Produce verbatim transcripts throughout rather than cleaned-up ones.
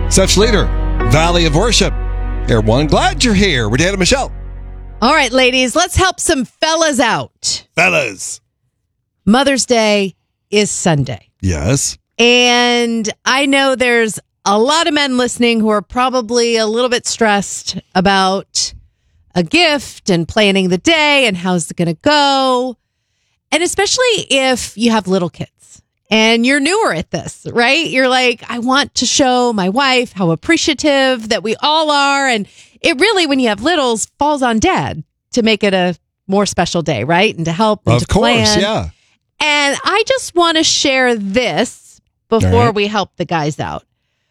Seth Schlueter, Valley of Worship. Air One, glad you're here. We're Dan and Michelle. All right, ladies, let's help some fellas out. Fellas. Mother's Day is Sunday. Yes. And I know there's a lot of men listening who are probably a little bit stressed about a gift and planning the day and how's it going to go. And especially if you have little kids and you're newer at this, right? You're like, I want to show my wife how appreciative that we all are. And it really, when you have littles, falls on dad to make it a more special day, right? And to help and of to course, plan. yeah. And I just want to share this before right. we help the guys out.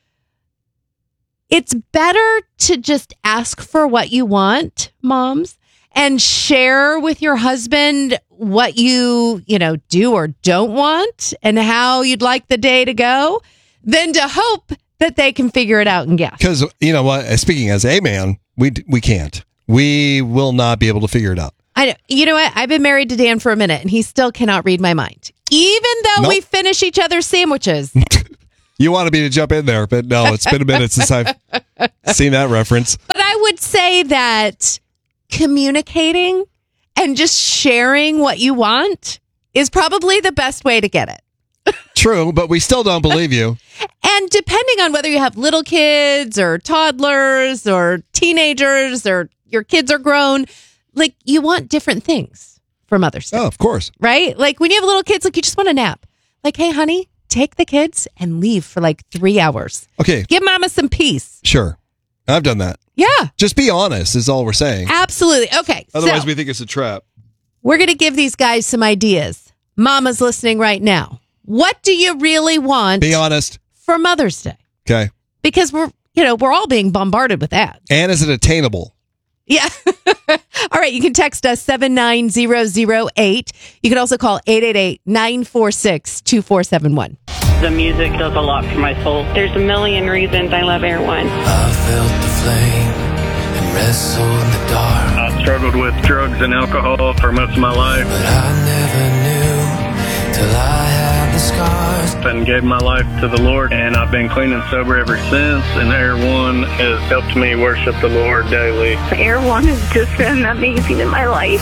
It's better to just ask for what you want, moms, and share with your husband what you, you know, do or don't want and how you'd like the day to go, than to hope that they can figure it out and guess. Because, you know what, speaking as a man, we we can't. We will not be able to figure it out. I know. You know what? I've been married to Dan for a minute, and he still cannot read my mind. Even though nope. we finish each other's sandwiches. You wanted me to jump in there, but no, it's been a minute since I've seen that reference. But I would say that communicating and just sharing what you want is probably the best way to get it. True, but we still don't believe you. And depending on whether you have little kids or toddlers or teenagers or your kids are grown, like you want different things for Mother's Day. Oh, of course. Right? Like when you have little kids, like you just want a nap. Like, hey, honey, take the kids and leave for like three hours. Okay. Give mama some peace. Sure. I've done that. Yeah. Just be honest is all we're saying. Absolutely. Okay. Otherwise, so we think it's a trap. We're going to give these guys some ideas. Mama's listening right now. What do you really want? Be honest. For Mother's Day? Okay. Because we're, you know, we're all being bombarded with ads. And is it attainable? Yeah. All right. You can text us seven nine zero zero eight. You can also call eight eight eight, nine four six, two four seven one. The music does a lot for my soul. There's a million reasons I love Air One. I felt the flame and wrestled in the dark. I struggled with drugs and alcohol for most of my life. But I never knew till I had the scars. And gave my life to the Lord, and I've been clean and sober ever since, and Air One has helped me worship the Lord daily. Air One has just been amazing in my life.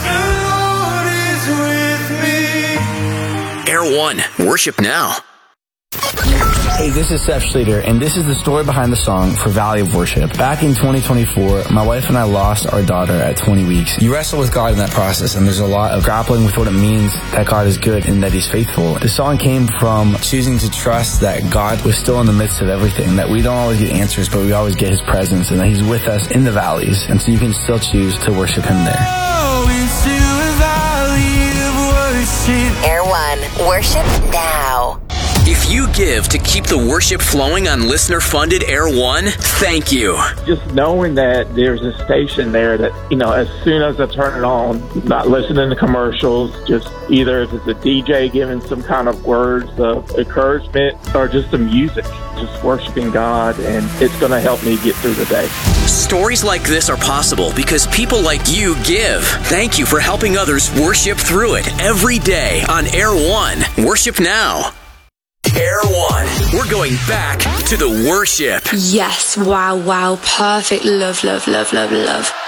Air One, worship now. Hey, this is Seth Schlueter, and this is the story behind the song for Valley of Worship. Back in twenty twenty-four, my wife and I lost our daughter at twenty weeks. You wrestle with God in that process, and there's a lot of grappling with what it means that God is good and that He's faithful. The song came from choosing to trust that God was still in the midst of everything, that we don't always get answers, but we always get His presence, and that He's with us in the valleys, and so you can still choose to worship Him there. Oh, into a valley of worship. Air One, worship now. If you give to keep the worship flowing on listener-funded Air One, thank you. Just knowing that there's a station there that, you know, as soon as I turn it on, not listening to commercials, just either if it's a D J giving some kind of words of encouragement or just the music, just worshiping God, and it's going to help me get through the day. Stories like this are possible because people like you give. Thank you for helping others worship through it every day on Air One. Worship now. Air One. We're going back to the worship. Yes. Wow, wow. Perfect. Love, love, love, love, love.